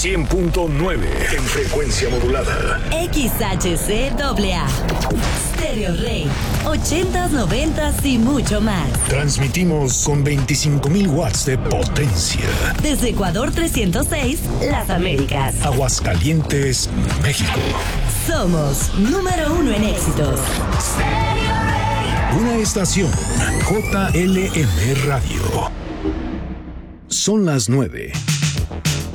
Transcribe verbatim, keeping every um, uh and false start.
cien punto nueve en frecuencia modulada. X H C A A. Stereo Rey. ochentas, noventas y mucho más. Transmitimos con veinticinco mil watts de potencia. Desde Ecuador trescientos seis, Las Américas. Aguascalientes, México. Somos número uno en éxitos. Una estación J L M Radio. Son las nueve